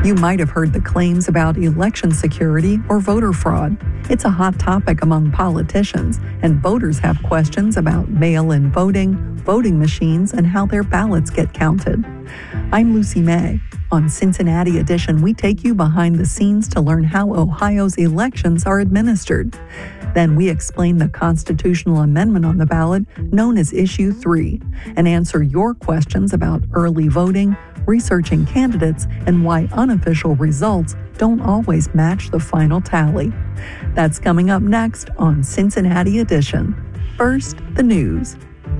You might have heard the claims about election security or voter fraud. It's a hot topic among politicians, and voters have questions about mail-in voting, voting machines, and how their ballots get counted. I'm Lucy May. On Cincinnati Edition, we take you behind the scenes to learn how Ohio's elections are administered. Then we explain the constitutional amendment on the ballot known as Issue 3 and answer your questions about early voting, researching candidates, and why unofficial results don't always match the final tally. That's coming up next on Cincinnati Edition. First, the news.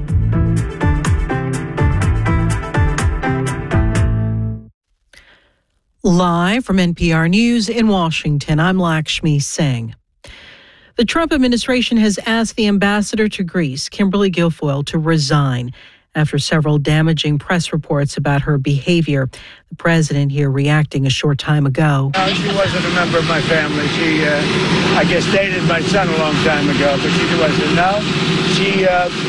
Live from NPR News in Washington, I'm Lakshmi Singh. The Trump administration has asked the ambassador to Greece, Kimberly Guilfoyle, to resign after several damaging press reports about her behavior. The president here reacting a short time ago. She wasn't a member of my family. She, I guess, dated my son a long time ago, but she wasn't. No, she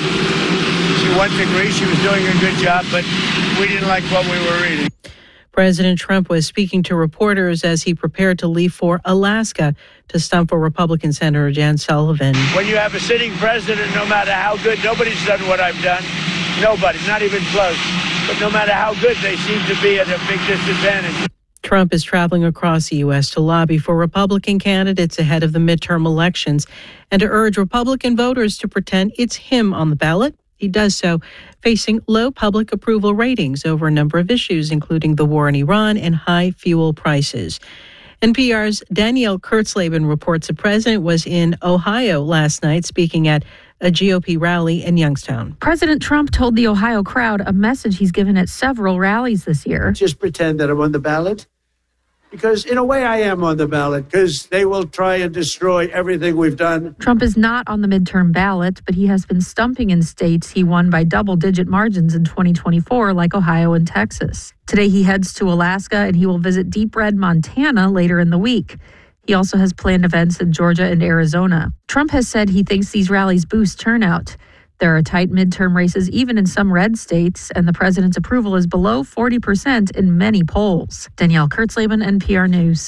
went to Greece. She was doing a good job, but we didn't like what we were reading. President Trump was speaking to reporters as he prepared to leave for Alaska to stump for Republican Senator Jan Sullivan. When you have a sitting president, no matter how good, nobody's done what I've done. Nobody, not even close. But no matter how good, they seem to be at a big disadvantage. Trump is traveling across the U.S. to lobby for Republican candidates ahead of the midterm elections and to urge Republican voters to pretend it's him on the ballot. He does so facing low public approval ratings over a number of issues, including the war in Iran and high fuel prices. NPR's Danielle Kurtzleben reports the president was in Ohio last night speaking at a GOP rally in Youngstown. President Trump told the Ohio crowd a message he's given at several rallies this year. Just pretend that I'm on the ballot. Because in a way I am on the ballot, because they will try and destroy everything we've done. Trump is not on the midterm ballot, but he has been stumping in states he won by double-digit margins in 2024, like Ohio and Texas. Today he heads to Alaska, and he will visit Deep Red, Montana later in the week. He also has planned events in Georgia and Arizona. Trump has said he thinks these rallies boost turnout. There are tight midterm races even in some red states, and the president's approval is below 40% in many polls. Danielle Kurtzleben, NPR News.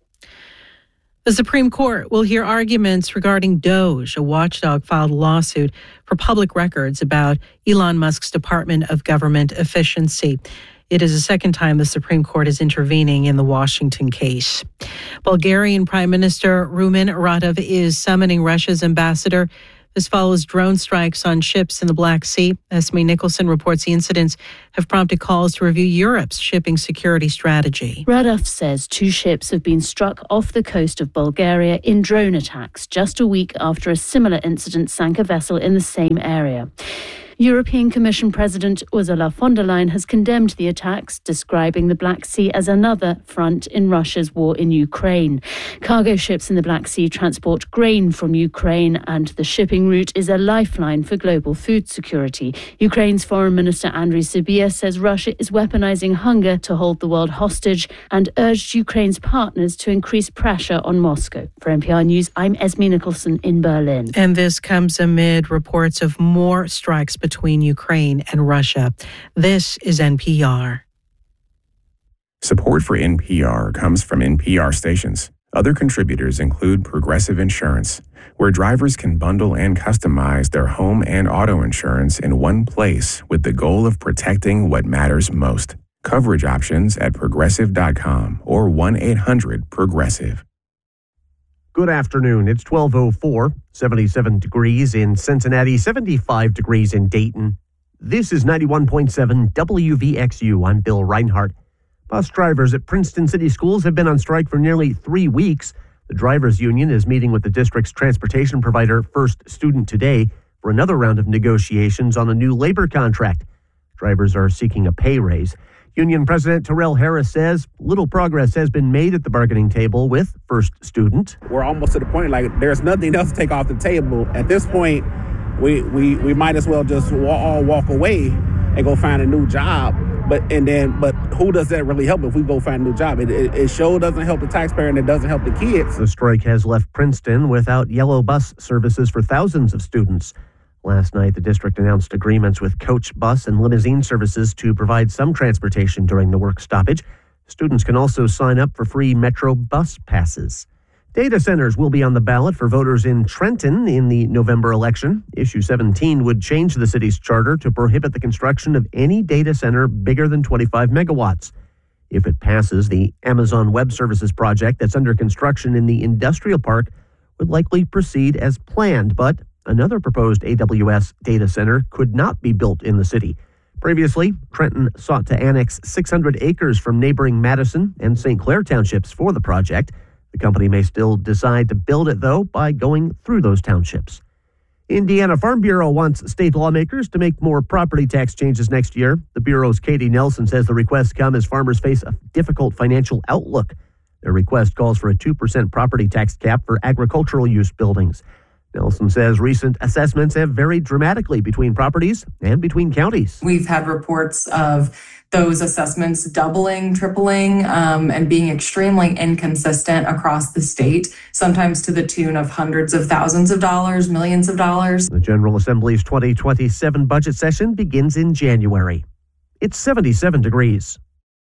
The Supreme Court will hear arguments regarding DOGE. A watchdog filed a lawsuit for public records about Elon Musk's Department of Government Efficiency. It is the second time the Supreme Court is intervening in the Washington case. Bulgarian Prime Minister Rumen Radev is summoning Russia's ambassador. This follows drone strikes on ships in the Black Sea. Esme Nicholson reports the incidents have prompted calls to review Europe's shipping security strategy. Radev says 2 ships have been struck off the coast of Bulgaria in drone attacks just a week after a similar incident sank a vessel in the same area. European Commission President Ursula von der Leyen has condemned the attacks, describing the Black Sea as another front in Russia's war in Ukraine. Cargo ships in the Black Sea transport grain from Ukraine, and the shipping route is a lifeline for global food security. Ukraine's Foreign Minister Andriy Sybiha says Russia is weaponizing hunger to hold the world hostage and urged Ukraine's partners to increase pressure on Moscow. For NPR News, I'm Esme Nicholson in Berlin. And this comes amid reports of more strikes between Ukraine and Russia. This is NPR. Support for NPR comes from NPR stations. Other contributors include Progressive Insurance, where drivers can bundle and customize their home and auto insurance in one place with the goal of protecting what matters most. Coverage options at progressive.com or 1-800-PROGRESSIVE. Good afternoon. It's 12:04, 77 degrees in Cincinnati, 75 degrees in Dayton. This is 91.7 WVXU. I'm Bill Reinhardt. Bus drivers at Princeton City Schools have been on strike for nearly 3 weeks. The drivers' union is meeting with the district's transportation provider, First Student, today for another round of negotiations on a new labor contract. Drivers are seeking a pay raise. Union President Terrell Harris says little progress has been made at the bargaining table with First Student. We're almost to the point like there's nothing else to take off the table. At this point, we might as well just all walk away and go find a new job. But who does that really help if we go find a new job? It sure doesn't help the taxpayer and it doesn't help the kids. The strike has left Princeton without yellow bus services for thousands of students. Last night, the district announced agreements with coach bus and limousine services to provide some transportation during the work stoppage. Students can also sign up for free Metro bus passes. Data centers will be on the ballot for voters in Trenton in the November election. Issue 17 would change the city's charter to prohibit the construction of any data center bigger than 25 megawatts. If it passes, the Amazon Web Services project that's under construction in the industrial park would likely proceed as planned, but another proposed AWS data center could not be built in the city. Previously, Trenton sought to annex 600 acres from neighboring Madison and St. Clair townships for the project. The company may still decide to build it, though, by going through those townships. Indiana Farm Bureau wants state lawmakers to make more property tax changes next year. The Bureau's Katie Nelson says the requests come as farmers face a difficult financial outlook. Their request calls for a 2% property tax cap for agricultural use buildings. Nelson says recent assessments have varied dramatically between properties and between counties. We've had reports of those assessments doubling, tripling, and being extremely inconsistent across the state, sometimes to the tune of hundreds of thousands of dollars, millions of dollars. The General Assembly's 2027 budget session begins in January. It's 77 degrees.